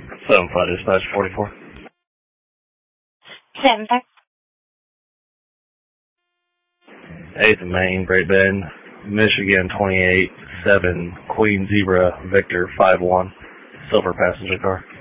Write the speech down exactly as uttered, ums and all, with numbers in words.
seven five dispatch forty-four. seven five. eighth of Main, Great Bend, Michigan twenty-eight seven, Queen Zebra, Victor five one, silver passenger car.